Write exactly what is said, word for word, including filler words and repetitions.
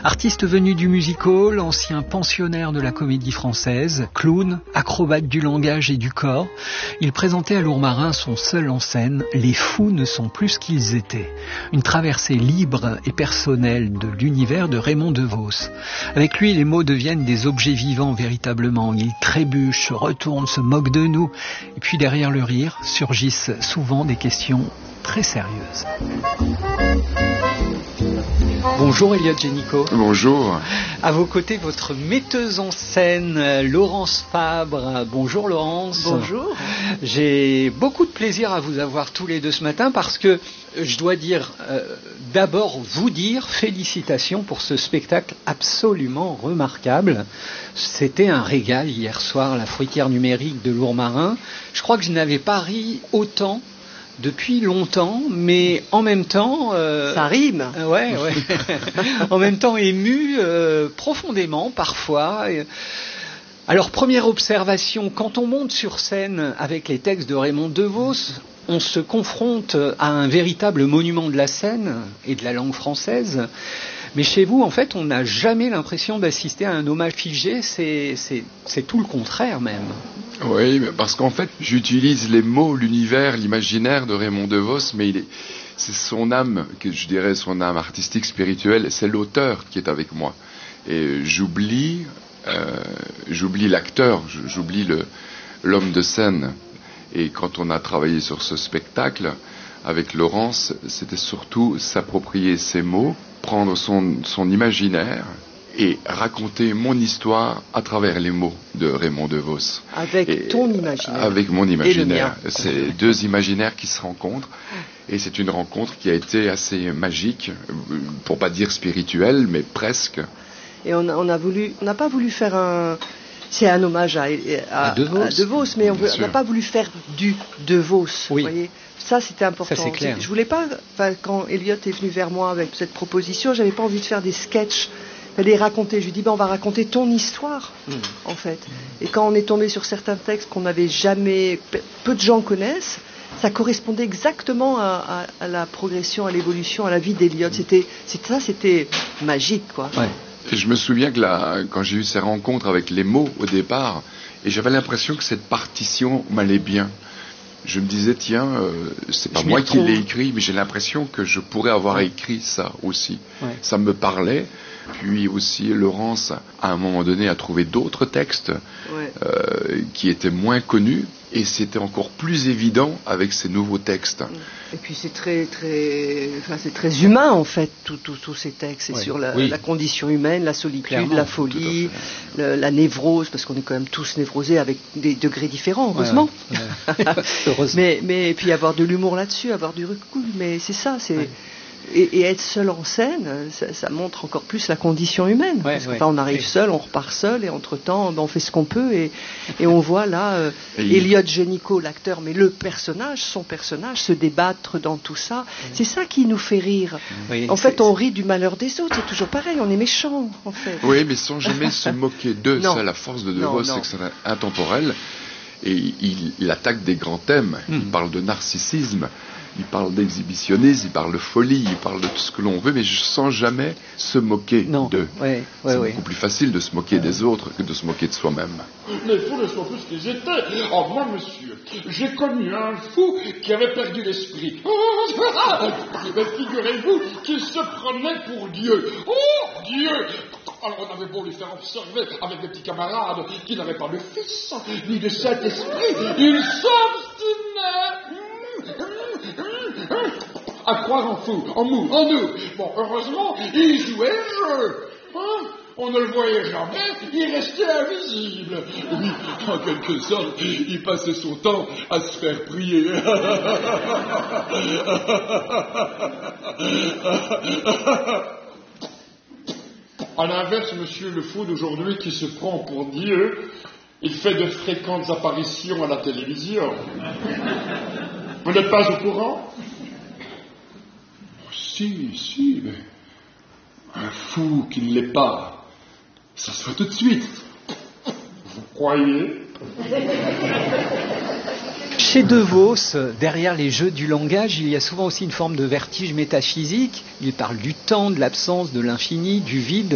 Artiste venu du music-hall, ancien pensionnaire de la Comédie Française, clown, acrobate du langage et du corps, il présentait à Lourmarin son seul en scène « Les fous ne sont plus ce qu'ils étaient », une traversée libre et personnelle de l'univers de Raymond DeVos. Avec lui, les mots deviennent des objets vivants véritablement. Ils trébuchent, se retournent, se moquent de nous. Et puis derrière le rire surgissent souvent des questions très sérieuses. Bonjour Elliott Génicaud. Bonjour. À vos côtés, votre metteuse en scène, Laurence Fabre. Bonjour Laurence. Bonjour. J'ai beaucoup de plaisir à vous avoir tous les deux ce matin parce que je dois dire, euh, d'abord vous dire félicitations pour ce spectacle absolument remarquable. C'était un régal hier soir, la fruitière numérique de Lourmarin. Je crois que je n'avais pas ri autant depuis longtemps, mais en même temps... Euh, Ça rime. Euh, ouais, ouais. En même temps ému, euh, profondément, parfois. Alors, première observation, quand on monte sur scène avec les textes de Raymond DeVos, on se confronte à un véritable monument de la scène et de la langue française. Mais chez vous, en fait, on n'a jamais l'impression d'assister à un hommage figé, c'est, c'est, c'est tout le contraire même. Oui, parce qu'en fait, j'utilise les mots, l'univers, l'imaginaire de Raymond DeVos, mais il est, c'est son âme, que je dirais son âme artistique, spirituelle, c'est l'auteur qui est avec moi. Et j'oublie, euh, j'oublie l'acteur, j'oublie le, l'homme de scène. Et quand on a travaillé sur ce spectacle, avec Laurence, c'était surtout s'approprier ses mots, prendre son, son imaginaire et raconter mon histoire à travers les mots de Raymond DeVos. Avec et ton imaginaire. Avec mon imaginaire. C'est deux imaginaires qui se rencontrent. Et c'est une rencontre qui a été assez magique, pour pas dire spirituelle, mais presque. Et on a, on a voulu, on n'a pas voulu faire un... C'est un hommage à, à, à, DeVos. à DeVos, mais on n'a pas voulu faire du DeVos. Oui. Vous voyez, ça c'était important. Ça, c'est clair. Je voulais pas, quand Elliott est venu vers moi avec cette proposition, j'avais pas envie de faire des sketchs. Il fallait raconter. Je lui dis, ben, on va raconter ton histoire, mmh. en fait. Mmh. Et quand on est tombé sur certains textes qu'on n'avait jamais, peu de gens connaissent, ça correspondait exactement à, à, à la progression, à l'évolution, à la vie d'Elliott. C'était, c'était ça, c'était magique, quoi. Ouais. Et je me souviens que là, quand j'ai eu ces rencontres avec les mots au départ, et j'avais l'impression que cette partition m'allait bien. Je me disais, tiens, euh, c'est pas je moi qui l'ai écrit, mais j'ai l'impression que je pourrais avoir ouais. écrit ça aussi. Ouais. Ça me parlait. Puis aussi, Laurence, à un moment donné, a trouvé d'autres textes ouais. euh, qui étaient moins connus, et c'était encore plus évident avec ces nouveaux textes. Et puis c'est très, très, enfin, c'est très humain en fait, tous ces textes. C'est ouais. sur la, oui. la condition humaine, la solitude, clairement, la folie, le, la névrose, parce qu'on est quand même tous névrosés avec des degrés différents, heureusement. Ouais, ouais. heureusement. mais, mais puis avoir de l'humour là-dessus, avoir du recul. Mais c'est ça, c'est. Ouais. Et, et être seul en scène, ça, ça montre encore plus la condition humaine. Ouais, parce que, ouais, enfin, on arrive ouais. seul, on repart seul, et entre-temps, ben, on fait ce qu'on peut, et, et on voit là euh, Elliott Génicaud, l'acteur, mais le personnage, son personnage, se débattre dans tout ça. Ouais. C'est ça qui nous fait rire. Oui, en fait, on rit du malheur des autres, c'est toujours pareil, on est méchant, en fait. Oui, mais sans jamais se moquer d'eux. C'est la force de DeVos, c'est que c'est intemporel, et il, il attaque des grands thèmes. Mm. Il parle de narcissisme. Il parle d'exhibitionnisme, il parle de folie, il parle de tout ce que l'on veut, mais je sens jamais se moquer d'eux. Ouais, ouais, c'est ouais. beaucoup plus facile de se moquer des autres que de se moquer de soi-même. Les fous ne sont plus ce qu'ils étaient. Oh, moi, monsieur, j'ai connu un fou qui avait perdu l'esprit. Mais figurez-vous qu'il se prenait pour Dieu. Oh, Dieu! Alors on avait beau lui faire observer avec des petits camarades qu'il n'avait pas de fils, ni de Saint-Esprit, il s'obstinait à croire en fou, en mou, en nous. Bon, heureusement, il jouait le jeu. Hein? On ne le voyait jamais, il restait invisible. Oui, en quelque sorte, il passait son temps à se faire prier. À l'inverse, monsieur le fou d'aujourd'hui qui se prend pour Dieu, il fait de fréquentes apparitions à la télévision. Vous n'êtes pas au courant? Si, si, mais un fou qui ne l'est pas, ça se fait tout de suite. Vous croyez? Chez DeVos, derrière les jeux du langage, il y a souvent aussi une forme de vertige métaphysique. Il parle du temps, de l'absence, de l'infini, du vide.